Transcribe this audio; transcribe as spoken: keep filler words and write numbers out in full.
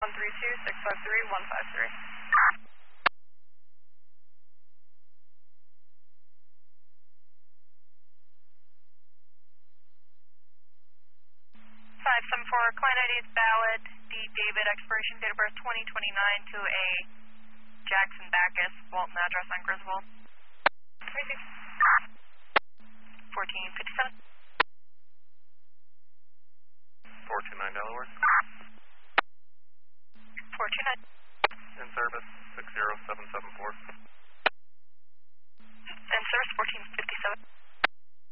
one three two, six five three, one five three. five seven four, client I D is valid. D. David, expiration date of birth twenty twenty-nine to a Jackson Backus, Walton address on Griswold. fourteen fifty-seven. four two nine Delaware. four two nine. In service, six zero seven seven four.